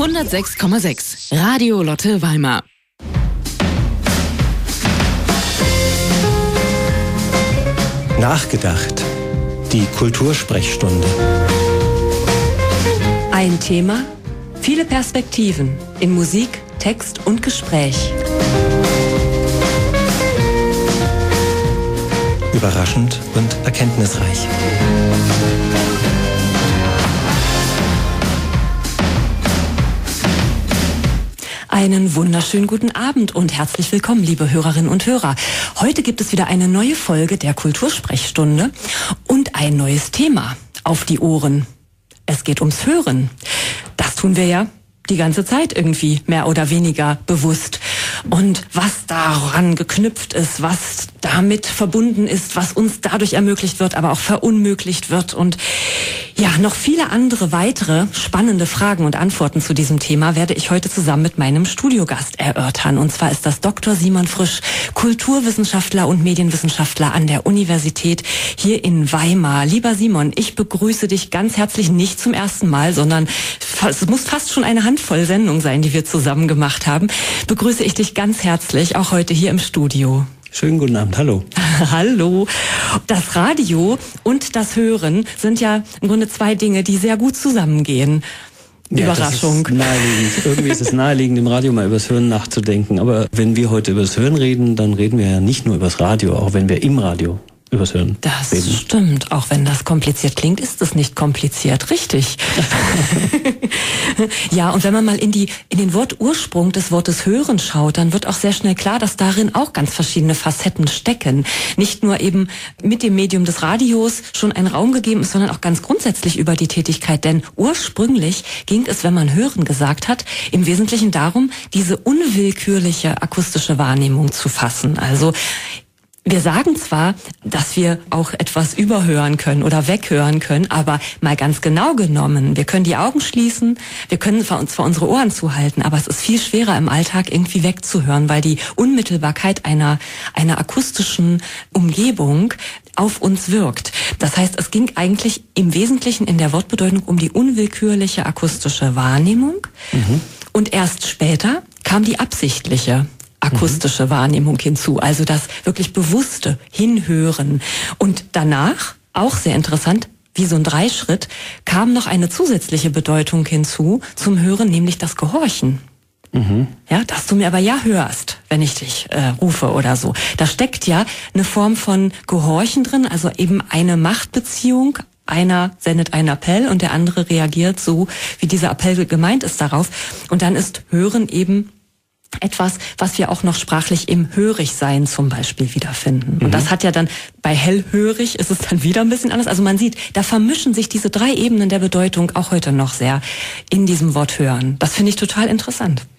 106,6 Radio Lotte Weimar. Nachgedacht. Die Kultursprechstunde. Ein Thema, viele Perspektiven in Musik, Text und Gespräch. Überraschend und erkenntnisreich. Einen wunderschönen guten Abend und herzlich willkommen, liebe Hörerinnen und Hörer. Heute gibt es wieder eine neue Folge der Kultursprechstunde und ein neues Thema auf die Ohren. Es geht ums Hören. Das tun wir ja die ganze Zeit irgendwie, mehr oder weniger bewusst. Und was daran geknüpft ist, was damit verbunden ist, was uns dadurch ermöglicht wird, aber auch verunmöglicht wird und ja, noch viele andere weitere spannende Fragen und Antworten zu diesem Thema werde ich heute zusammen mit meinem Studiogast erörtern. Und zwar ist das Dr. Simon Frisch, Kulturwissenschaftler und Medienwissenschaftler an der Universität hier in Weimar. Lieber Simon, ich begrüße dich ganz herzlich, nicht zum ersten Mal, sondern es muss fast schon eine Handvoll Sendungen sein, die wir zusammen gemacht haben. Begrüße ich dich ganz herzlich, auch heute hier im Studio. Schönen guten Abend, hallo. Hallo. Das Radio und das Hören sind ja im Grunde zwei Dinge, die sehr gut zusammengehen. Ja, Überraschung. Das ist naheliegend. Irgendwie ist es naheliegend, im Radio mal übers Hören nachzudenken. Aber wenn wir heute übers Hören reden, dann reden wir ja nicht nur übers Radio, auch wenn wir im Radio übers Hören Das reden. stimmt. Auch wenn das kompliziert klingt, ist es nicht kompliziert. Richtig. Ja, und wenn man mal in den Wortursprung des Wortes Hören schaut, dann wird auch sehr schnell klar, dass darin auch ganz verschiedene Facetten stecken. Nicht nur eben mit dem Medium des Radios schon ein Raum gegeben ist, sondern auch ganz grundsätzlich über die Tätigkeit. Denn ursprünglich ging es, wenn man Hören gesagt hat, im Wesentlichen darum, diese unwillkürliche akustische Wahrnehmung zu fassen. Also wir sagen zwar, dass wir auch etwas überhören können oder weghören können, aber mal ganz genau genommen, wir können die Augen schließen, wir können zwar unsere Ohren zuhalten, aber es ist viel schwerer im Alltag irgendwie wegzuhören, weil die Unmittelbarkeit einer akustischen Umgebung auf uns wirkt. Das heißt, es ging eigentlich im Wesentlichen in der Wortbedeutung um die unwillkürliche akustische Wahrnehmung. Und erst später kam die absichtliche akustische Wahrnehmung hinzu, also das wirklich bewusste Hinhören. Und danach, auch sehr interessant, wie so ein Dreischritt, kam noch eine zusätzliche Bedeutung hinzu zum Hören, nämlich das Gehorchen. Ja, dass du mir aber ja hörst, wenn ich dich rufe oder so. Da steckt ja eine Form von Gehorchen drin, also eben eine Machtbeziehung. Einer sendet einen Appell und der andere reagiert so, wie dieser Appell gemeint ist darauf. Und dann ist Hören eben etwas, was wir auch noch sprachlich im Hörigsein zum Beispiel wiederfinden. Und das hat ja dann, bei hellhörig ist es dann wieder ein bisschen anders. Also man sieht, da vermischen sich diese drei Ebenen der Bedeutung auch heute noch sehr in diesem Wort hören. Das finde ich total interessant.